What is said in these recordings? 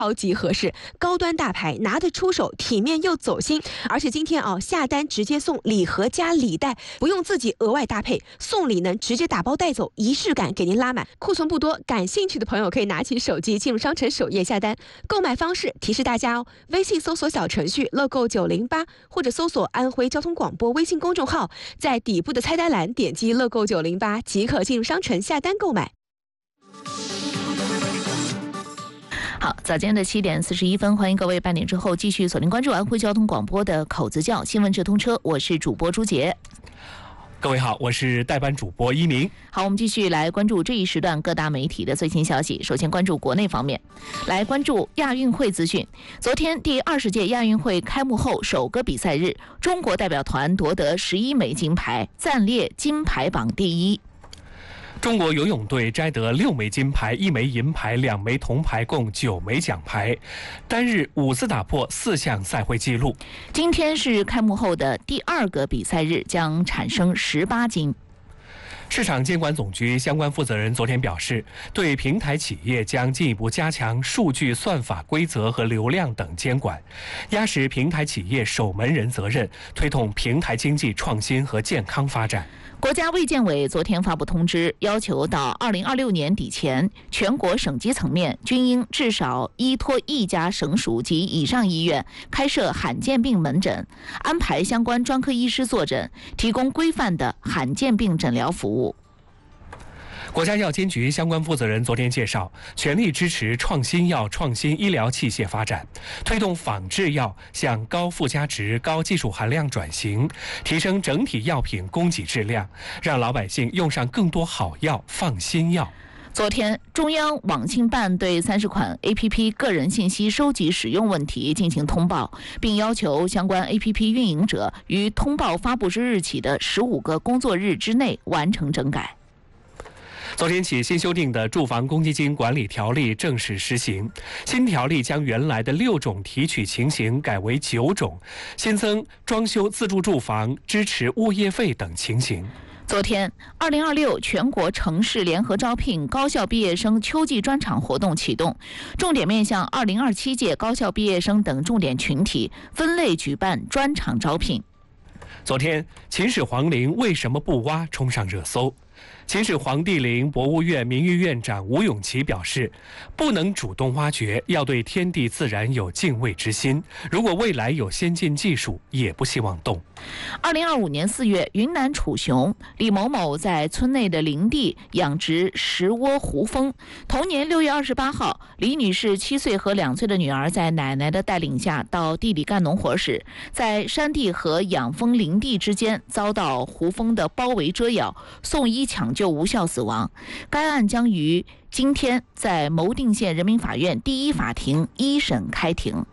超级合适，高端大牌拿得出手，体面又走心。而且今天下单直接送礼盒加礼袋，不用自己额外搭配，送礼能直接打包带走，仪式感给您拉满。库存不多，感兴趣的朋友可以拿起手机进入商城首页下单。购买方式提示大家微信搜索小程序乐购908，或者搜索安徽交通广播微信公众号，在底部的菜单栏点击乐购908即可进入商城下单购买。 好，早间的7点41分，欢迎各位8点之后继续锁定关注安徽交通广播的口子窖新闻直通车，我是主播朱杰。 各位好，我是代班主播一鸣。 好，我们继续来关注这一时段各大媒体的最新消息。首先关注国内方面，来关注亚运会资讯。昨天第20届亚运会开幕后首个比赛日，中国代表团夺得11枚金牌，暂列金牌榜第一。 中国游泳队摘得6枚金牌、1枚银牌、2枚铜牌，共9枚奖牌，单日5次打破4项赛会纪录。 今天是开幕后的第2个比赛日，将产生18金。 市场监管总局相关负责人昨天表示，对平台企业将进一步加强数据算法规则和流量等监管，压实平台企业守门人责任，推动平台经济创新和健康发展。 国家卫健委昨天发布通知，要求到2026年底前，全国省级层面均应至少依托1家省属及以上医院开设罕见病门诊，安排相关专科医师坐诊，提供规范的罕见病诊疗服务。 国家药监局相关负责人昨天介绍，全力支持创新药、创新医疗器械发展，推动仿制药向高附加值、高技术含量转型，提升整体药品供给质量，让老百姓用上更多好药、放心药。 昨天，中央网信办对30款 APP 个人信息收集使用问题进行通报，并要求相关 APP 运营者于通报发布之日起的15个工作日之内完成整改。 昨天起，新修订的住房公积金管理条例正式施行。新条例将原来的6种提取情形改为9种，新增装修自住住房、支持物业费等情形。 昨天，2026全国城市联合招聘高校毕业生秋季专场活动启动，重点面向2027届高校毕业生等重点群体，分类举办专场招聘。 昨天，秦始皇陵为什么不挖冲上热搜。秦始皇帝陵博物院名誉院长吴永琪表示，不能主动挖掘，要对天地自然有敬畏之心。如果未来有先进技术，也不希望动。 2025年4月，云南楚雄，李某某在村内的林地养殖10窝胡蜂。同年6月28号，李女士7岁和2岁的女儿在奶奶的带领下到地里干农活时，在山地和养蜂林地之间遭到胡蜂的包围蛰咬，送医抢救无效死亡。该案将于今天在牟定县人民法院第一法庭一审开庭。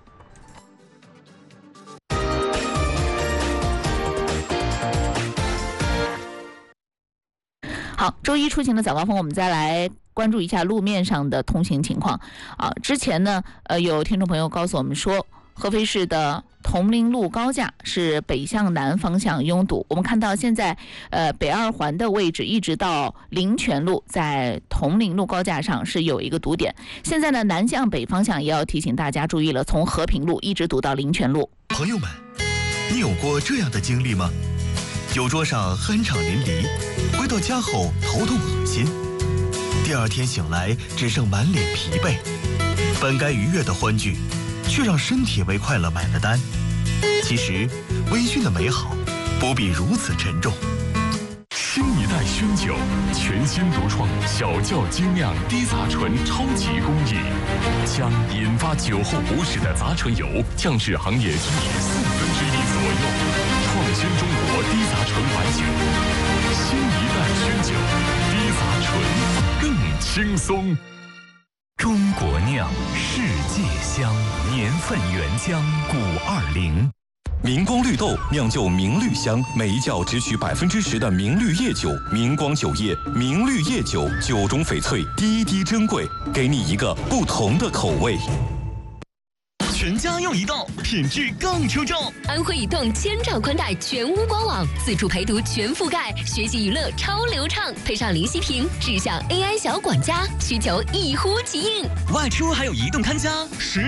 好，周一出行的早高峰，我们再来关注一下路面上的通行情况。之前呢，有听众朋友告诉我们说，合肥市的铜陵路高架是北向南方向拥堵。我们看到现在，北2环的位置一直到灵泉路，在铜陵路高架上是有一个堵点。现在呢，南向北方向也要提醒大家注意了，从和平路一直堵到灵泉路。 朋友们，你有过这样的经历吗？酒桌上酣畅淋漓，回到家后头痛恶心，第2天醒来只剩满脸疲惫，本该愉悦的欢聚，却让身体为快乐买了单。其实，微醺的美好不必如此沉重。 新一代熏酒，全新独创小窖精酿低杂醇超级工艺，将引发酒后不适的杂醇油降至行业均值1/4左右。创新中国低杂醇白酒，新一代熏酒，低杂醇更轻松。 中国酿，世界香，年份原浆520。 明光绿豆酿就明绿香，每一窖只取10%的明绿叶酒。明光酒业明绿叶酒，酒中翡翠，滴滴珍贵，给你一个不同的口味。 全家用移动，品质更出众。 安徽移动千兆宽带全屋官网，自助陪读全覆盖，学习娱乐超流畅，配上零息屏，智享 AI 小管家，需求一呼即应。 外出还有移动看家，